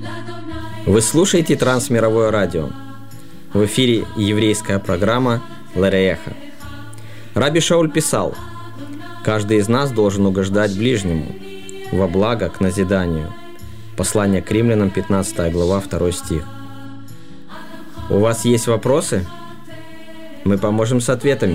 Вы слушаете Трансмировое радио. В эфире еврейская программа «Лерееха». Раби Шауль писал: «Каждый из нас должен угождать ближнему во благо к назиданию». Послание к Римлянам, 15 глава, 2 стих. У вас есть вопросы? Мы поможем с ответами.